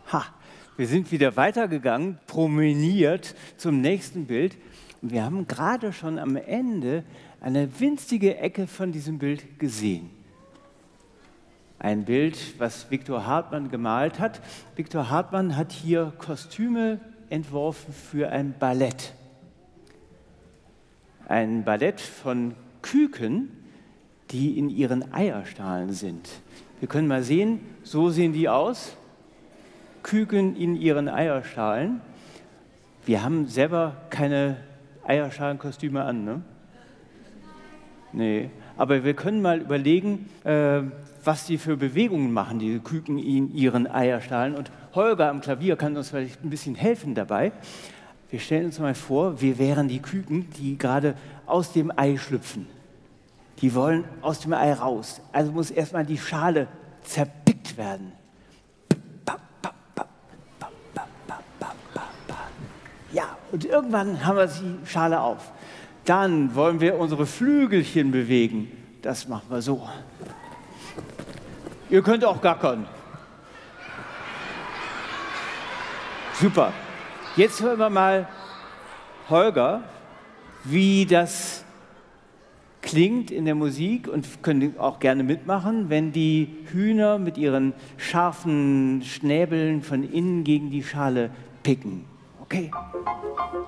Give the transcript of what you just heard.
Ha, wir sind wieder weitergegangen, promeniert zum nächsten Bild. Und wir haben gerade schon am Ende eine winzige Ecke von diesem Bild gesehen. Ein Bild, was Viktor Hartmann gemalt hat. Viktor Hartmann hat hier Kostüme entworfen für ein Ballett. Ein Ballett von Küken, die in ihren Eierschalen sind. Wir können mal sehen, so sehen die aus. Küken in ihren Eierschalen. Wir haben selber keine Eierschalenkostüme an, ne? Nee, aber wir können mal überlegen, was die für Bewegungen machen, diese Küken in ihren Eierschalen. Und Holger am Klavier kann uns vielleicht ein bisschen helfen dabei. Wir stellen uns mal vor, wir wären die Küken, die gerade aus dem Ei schlüpfen. Die wollen aus dem Ei raus. Also muss erstmal die Schale zerpickt werden. Ja, und irgendwann haben wir die Schale auf. Dann wollen wir unsere Flügelchen bewegen. Das machen wir so. Ihr könnt auch gackern. Super. Jetzt hören wir mal Holger, wie das klingt in der Musik und können auch gerne mitmachen, wenn die Hühner mit ihren scharfen Schnäbeln von innen gegen die Schale picken. Okay?